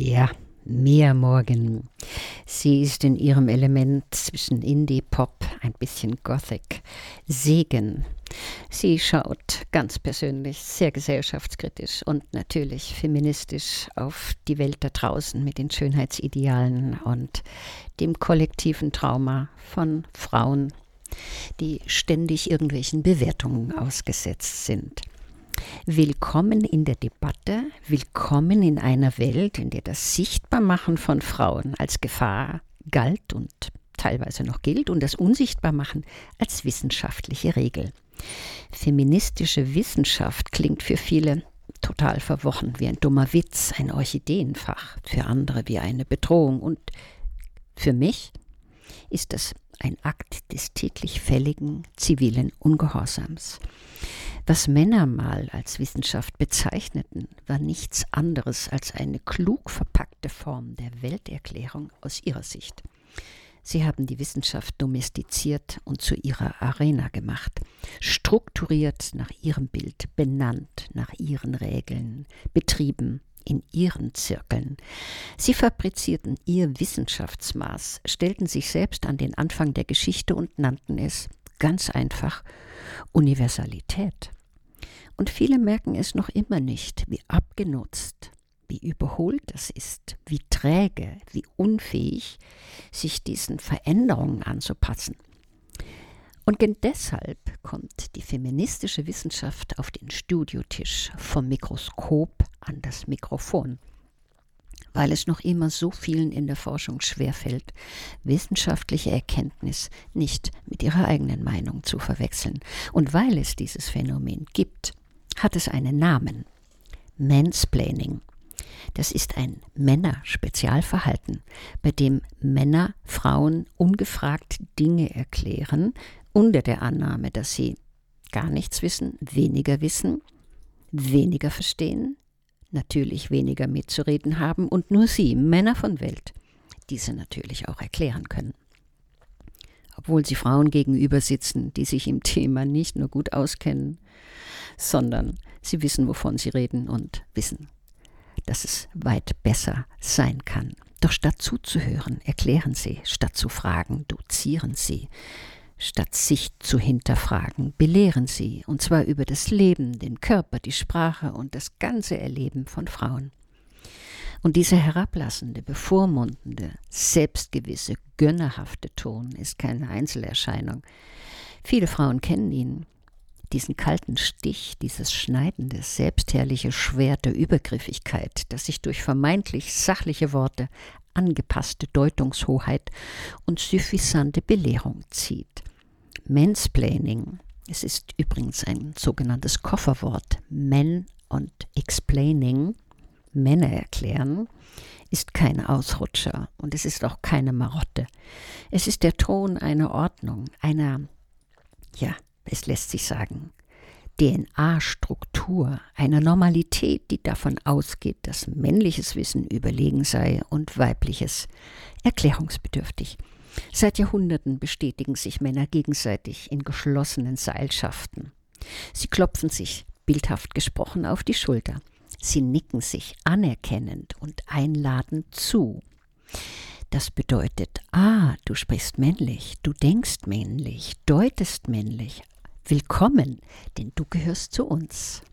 Ja, Mia Morgan. Sie ist in ihrem Element zwischen Indie-Pop, ein bisschen Gothic, Segen. Sie schaut ganz persönlich, sehr gesellschaftskritisch und natürlich feministisch auf die Welt da draußen mit den Schönheitsidealen und dem kollektiven Trauma von Frauen, die ständig irgendwelchen Bewertungen ausgesetzt sind. Willkommen in der Debatte, willkommen in einer Welt, in der das Sichtbarmachen von Frauen als Gefahr galt und teilweise noch gilt und das Unsichtbarmachen als wissenschaftliche Regel. Feministische Wissenschaft klingt für viele total verworren, wie ein dummer Witz, ein Orchideenfach, für andere wie eine Bedrohung und für mich ist das ein Akt des täglich fälligen zivilen Ungehorsams. Was Männer mal als Wissenschaft bezeichneten, war nichts anderes als eine klug verpackte Form der Welterklärung aus ihrer Sicht. Sie haben die Wissenschaft domestiziert und zu ihrer Arena gemacht, strukturiert nach ihrem Bild, benannt nach ihren Regeln, betrieben in ihren Zirkeln. Sie fabrizierten ihr Wissenschaftsmaß, stellten sich selbst an den Anfang der Geschichte und nannten es ganz einfach Universalität. Und viele merken es noch immer nicht, wie abgenutzt, wie überholt das ist, wie träge, wie unfähig, sich diesen Veränderungen anzupassen. Und deshalb kommt die feministische Wissenschaft auf den Studiotisch, vom Mikroskop an das Mikrofon, weil es noch immer so vielen in der Forschung schwerfällt, wissenschaftliche Erkenntnis nicht mit ihrer eigenen Meinung zu verwechseln. Und weil es dieses Phänomen gibt, hat es einen Namen: Mansplaining. Das ist ein Männer-Spezialverhalten, bei dem Männer Frauen ungefragt Dinge erklären, unter der Annahme, dass sie gar nichts wissen, weniger verstehen, natürlich weniger mitzureden haben und nur sie, Männer von Welt, diese natürlich auch erklären können. Obwohl sie Frauen gegenüber sitzen, die sich im Thema nicht nur gut auskennen, sondern sie wissen, wovon sie reden und wissen, dass es weit besser sein kann. Doch statt zuzuhören, erklären sie, statt zu fragen, dozieren sie. Statt sich zu hinterfragen, belehren sie, und zwar über das Leben, den Körper, die Sprache und das ganze Erleben von Frauen. Und dieser herablassende, bevormundende, selbstgewisse, gönnerhafte Ton ist keine Einzelerscheinung. Viele Frauen kennen ihn, diesen kalten Stich, dieses schneidende, selbstherrliche Schwert der Übergriffigkeit, das sich durch vermeintlich sachliche Worte, angepasste Deutungshoheit und suffisante Belehrung zieht. Mansplaining, es ist übrigens ein sogenanntes Kofferwort, Men und Explaining, Männer erklären, ist kein Ausrutscher und es ist auch keine Marotte. Es ist der Ton einer Ordnung, einer, es lässt sich sagen, DNA-Struktur, einer Normalität, die davon ausgeht, dass männliches Wissen überlegen sei und weibliches erklärungsbedürftig. Seit Jahrhunderten bestätigen sich Männer gegenseitig in geschlossenen Seilschaften. Sie klopfen sich, bildhaft gesprochen, auf die Schulter. Sie nicken sich anerkennend und einladend zu. Das bedeutet, du sprichst männlich, du denkst männlich, deutest männlich. Willkommen, denn du gehörst zu uns.